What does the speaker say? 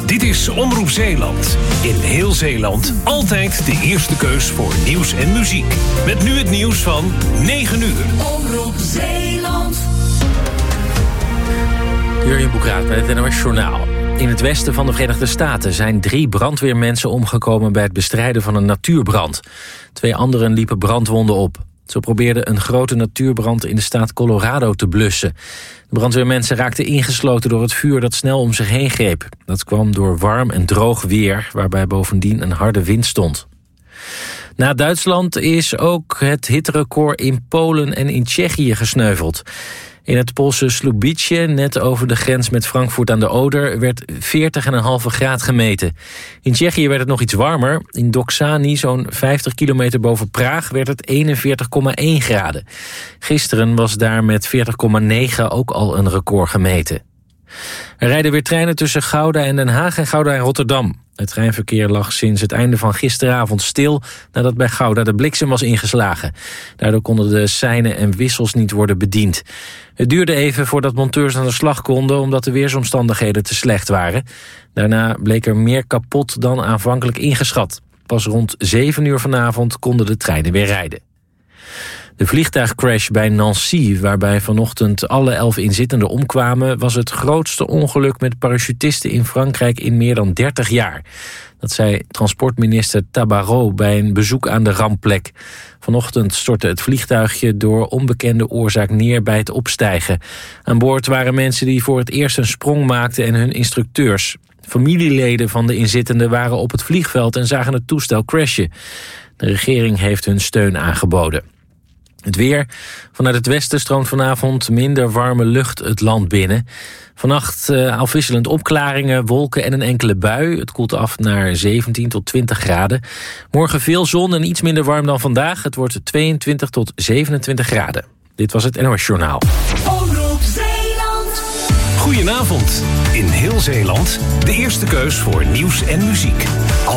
Dit is Omroep Zeeland. In heel Zeeland altijd de eerste keus voor nieuws en muziek. Met nu het nieuws van 9 uur. Omroep Zeeland. Jurjen Boekraat met het NOS Journaal. In het westen van de Verenigde Staten zijn 3 brandweermensen omgekomen bij het bestrijden van een natuurbrand. 2 anderen liepen brandwonden op. Ze probeerden een grote natuurbrand in de staat Colorado te blussen. De brandweermensen raakten ingesloten door het vuur dat snel om zich heen greep. Dat kwam door warm en droog weer, waarbij bovendien een harde wind stond. Na Duitsland is ook het hitterecord in Polen en in Tsjechië gesneuveld. In het Poolse Słubice, net over de grens met Frankfurt aan de Oder, werd 40,5 graden gemeten. In Tsjechië werd het nog iets warmer. In Doksani, zo'n 50 kilometer boven Praag, werd het 41,1 graden. Gisteren was daar met 40,9 ook al een record gemeten. Er rijden weer treinen tussen Gouda en Den Haag en Gouda en Rotterdam. Het treinverkeer lag sinds het einde van gisteravond stil nadat bij Gouda de bliksem was ingeslagen. Daardoor konden de seinen en wissels niet worden bediend. Het duurde even voordat monteurs aan de slag konden omdat de weersomstandigheden te slecht waren. Daarna bleek er meer kapot dan aanvankelijk ingeschat. Pas rond 7 uur vanavond konden de treinen weer rijden. De vliegtuigcrash bij Nancy, waarbij vanochtend alle 11 inzittenden omkwamen, was het grootste ongeluk met parachutisten in Frankrijk in meer dan 30 jaar. Dat zei transportminister Tabarot bij een bezoek aan de rampplek. Vanochtend stortte het vliegtuigje door onbekende oorzaak neer bij het opstijgen. Aan boord waren mensen die voor het eerst een sprong maakten en hun instructeurs. Familieleden van de inzittenden waren op het vliegveld en zagen het toestel crashen. De regering heeft hun steun aangeboden. Het weer. Vanuit het westen stroomt vanavond minder warme lucht het land binnen. Vannacht afwisselend opklaringen, wolken en een enkele bui. Het koelt af naar 17 tot 20 graden. Morgen veel zon en iets minder warm dan vandaag. Het wordt 22 tot 27 graden. Dit was het NOS Journaal. Omroep Zeeland. Goedenavond. In heel Zeeland de eerste keus voor nieuws en muziek.